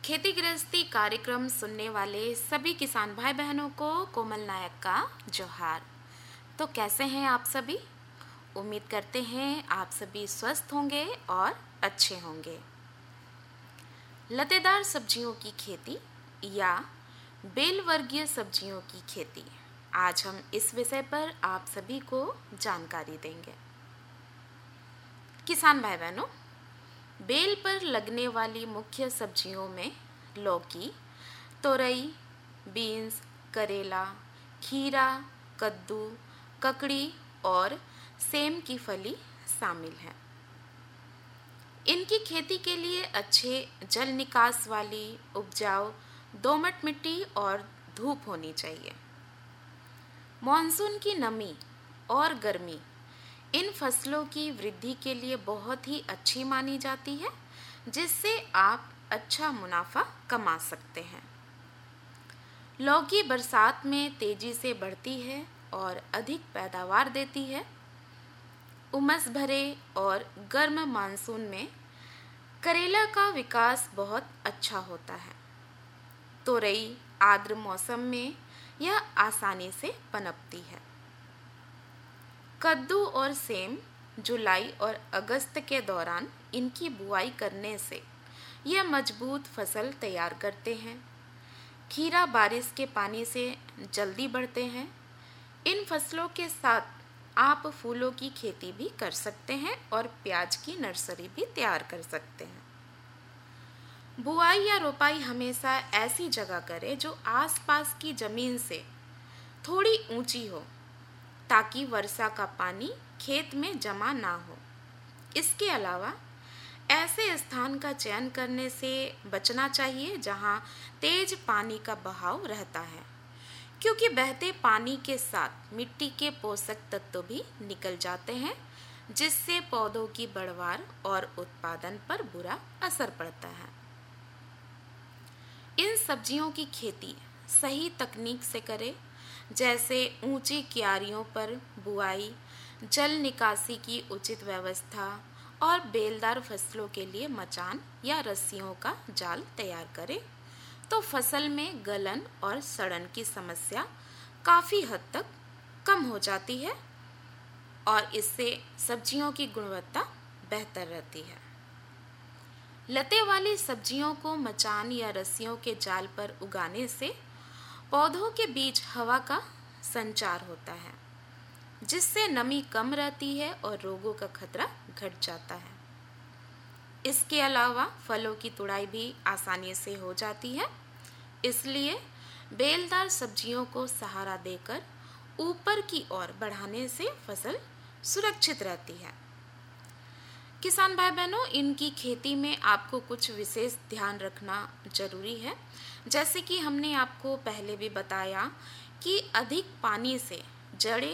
खेती गृहस्थी कार्यक्रम सुनने वाले सभी किसान भाई बहनों को कोमल नायक का जोहार। तो कैसे हैं आप सभी? उम्मीद करते हैं आप सभी स्वस्थ होंगे और अच्छे होंगे। लतेदार सब्जियों की खेती या बेल वर्गीय सब्जियों की खेती, आज हम इस विषय पर आप सभी को जानकारी देंगे। किसान भाई बहनों, बेल पर लगने वाली मुख्य सब्जियों में लौकी, तोरई, बीन्स, करेला, खीरा, कद्दू, ककड़ी और सेम की फली शामिल है। इनकी खेती के लिए अच्छे जल निकास वाली उपजाऊ दोमट मिट्टी और धूप होनी चाहिए। मॉनसून की नमी और गर्मी इन फसलों की वृद्धि के लिए बहुत ही अच्छी मानी जाती है, जिससे आप अच्छा मुनाफा कमा सकते हैं। लौकी बरसात में तेजी से बढ़ती है और अधिक पैदावार देती है। उमस भरे और गर्म मानसून में करेला का विकास बहुत अच्छा होता है। तोरई आर्द्र मौसम में यह आसानी से पनपती है। कद्दू और सेम जुलाई और अगस्त के दौरान इनकी बुआई करने से यह मजबूत फसल तैयार करते हैं। खीरा बारिश के पानी से जल्दी बढ़ते हैं। इन फसलों के साथ आप फूलों की खेती भी कर सकते हैं और प्याज की नर्सरी भी तैयार कर सकते हैं। बुआई या रोपाई हमेशा ऐसी जगह करें जो आसपास की जमीन से थोड़ी ऊंची हो, ताकि वर्षा का पानी खेत में जमा ना हो। इसके अलावा ऐसे स्थान का चयन करने से बचना चाहिए जहां तेज पानी का बहाव रहता है, क्योंकि बहते पानी के साथ मिट्टी के पोषक तत्व भी निकल जाते हैं, जिससे पौधों की बढ़वार और उत्पादन पर बुरा असर पड़ता है। इन सब्जियों की खेती सही तकनीक से करें, जैसे ऊंची क्यारियों पर बुआई, जल निकासी की उचित व्यवस्था और बेलदार फसलों के लिए मचान या रस्सियों का जाल तैयार करें, तो फसल में गलन और सड़न की समस्या काफ़ी हद तक कम हो जाती है और इससे सब्जियों की गुणवत्ता बेहतर रहती है। लते वाली सब्जियों को मचान या रस्सियों के जाल पर उगाने से पौधों के बीच हवा का संचार होता है, जिससे नमी कम रहती है और रोगों का खतरा घट जाता है। इसके अलावा फलों की तुड़ाई भी आसानी से हो जाती है, इसलिए बेलदार सब्जियों को सहारा देकर ऊपर की ओर बढ़ाने से फसल सुरक्षित रहती है। किसान भाई बहनों, इनकी खेती में आपको कुछ विशेष ध्यान रखना जरूरी है। जैसे कि हमने आपको पहले भी बताया कि अधिक पानी से जड़ें